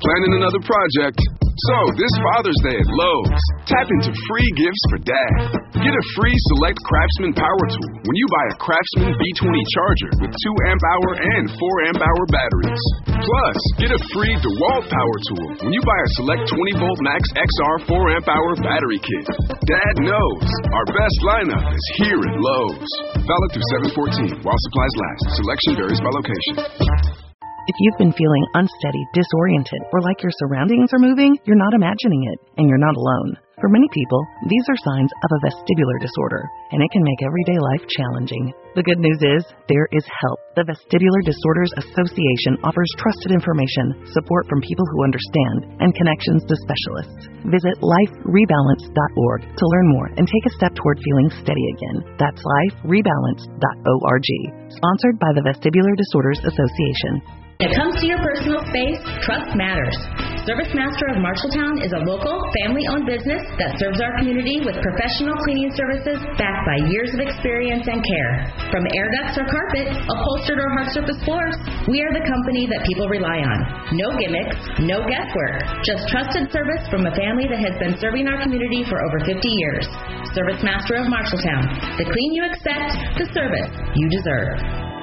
Planning another project? So, this Father's Day at Lowe's, tap into free gifts for Dad. Get a free Select Craftsman power tool when you buy a Craftsman B20 charger with 2 amp-hour and 4 amp-hour batteries. Plus, get a free DeWalt power tool when you buy a Select 20-volt Max XR 4 amp-hour battery kit. Dad knows our best lineup is here at Lowe's. Valid through 7/14 while supplies last. Selection varies by location. If you've been feeling unsteady, disoriented, or like your surroundings are moving, you're not imagining it, and you're not alone. For many people, these are signs of a vestibular disorder, and it can make everyday life challenging. The good news is, there is help. The Vestibular Disorders Association offers trusted information, support from people who understand, and connections to specialists. Visit liferebalance.org to learn more and take a step toward feeling steady again. That's liferebalance.org. Sponsored by the Vestibular Disorders Association. When it comes to your personal space, trust matters. Service Master of Marshalltown is a local, family-owned business that serves our community with professional cleaning services backed by years of experience and care. From air ducts or carpet, upholstered or hard surface floors, we are the company that people rely on. No gimmicks, no guesswork, just trusted service from a family that has been serving our community for over 50 years. Service Master of Marshalltown. The clean you expect, the service you deserve.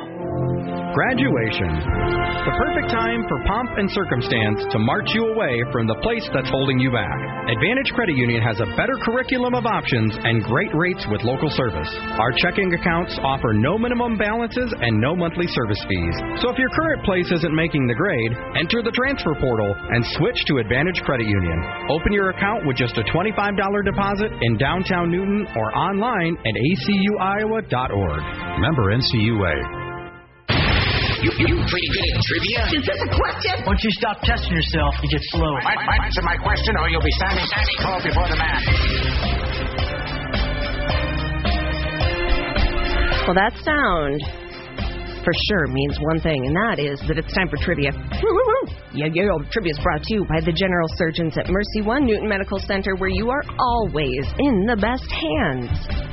Graduation. The perfect time for pomp and circumstance to march you away from the place that's holding you back. Advantage Credit Union has a better curriculum of options and great rates with local service. Our checking accounts offer no minimum balances and no monthly service fees. So if your current place isn't making the grade, enter the transfer portal and switch to Advantage Credit Union. Open your account with just a $25 deposit in downtown Newton or online at acuiowa.org. Member NCUA. You pretty good at trivia? Is this a question? Once you stop testing yourself, you get slow. Answer my question or you'll be standing tall before the man. Well, that sound for sure means one thing, and that is that it's time for trivia. Yeah, trivia is brought to you by the general surgeons at Mercy One Newton Medical Center, where you are always in the best hands.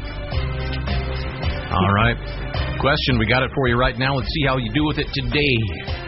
All right. Question, we got it for you right now. Let's see how you do with it today.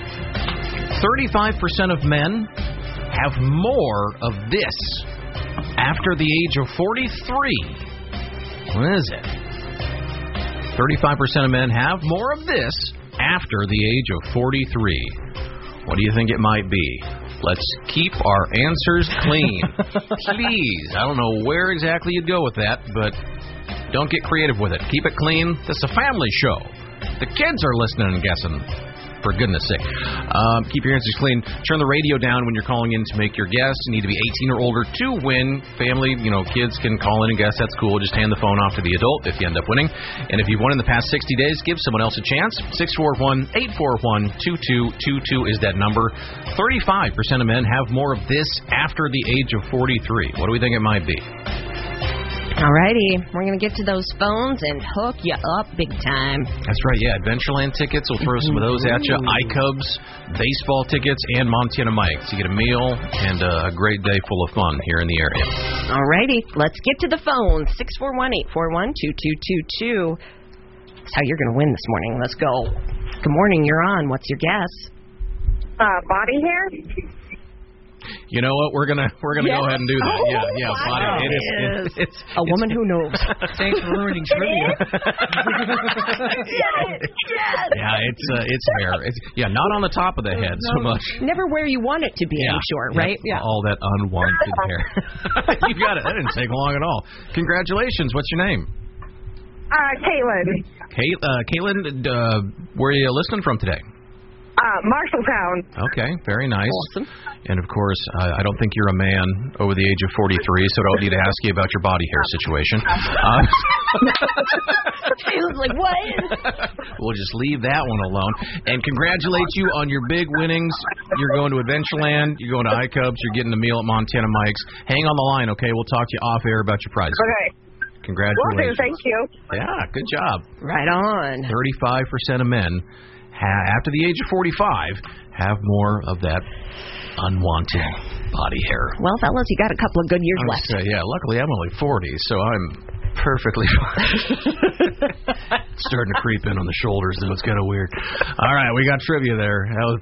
35% of men have more of this after the age of 43. What is it? 35% of men have more of this after the age of 43. What do you think it might be? Let's keep our answers clean. Please. I don't know where exactly you'd go with that, but don't get creative with it. Keep it clean. This is a family show. The kids are listening and guessing. For goodness sake. Keep your answers clean. Turn the radio down when you're calling in to make your guess. You need to be 18 or older to win. Family, kids can call in and guess. That's cool. Just hand the phone off to the adult if you end up winning. And if you've won in the past 60 days, give someone else a chance. 641-841-2222 is that number. 35% of men have more of this after the age of 43. What do we think it might be? Alrighty, we're going to get to those phones and hook you up big time. That's right, yeah. Adventureland tickets, we'll throw some of those at you. iCubs, baseball tickets, and Montana Mike's. You get a meal and a great day full of fun here in the area. Alrighty, let's get to the phones. 641-841-2222. That's how you're going to win this morning. Let's go. Good morning, you're on. What's your guess? Body hair? You know what? We're gonna go ahead and do that. Yeah. Body. It's a woman who knows. Thanks for ruining trivia. Yes. Yeah, it's hair. Not on the top of the head so much. Never where you want it to be. I'm sure, right? Yeah. All that unwanted hair. You got it. That didn't take long at all. Congratulations. What's your name? Caitlin. Caitlin, where are you listening from today? Marshalltown. Okay, very nice. Awesome. And, of course, I don't think you're a man over the age of 43, so I don't need to ask you about your body hair situation. She was like, what? We'll just leave that one alone. And congratulate you on your big winnings. You're going to Adventureland. You're going to iCubs. You're getting a meal at Montana Mike's. Hang on the line, okay? We'll talk to you off air about your prize. Okay. Congratulations. Thank you. Yeah, good job. Right on. 35% of men after the age of 45, have more of that unwanted body hair. Well, fellas, you got a couple of good years left. Luckily I'm only 40, so I'm perfectly fine. Starting to creep in on the shoulders, though. It's kind of weird. All right, we got trivia there. That was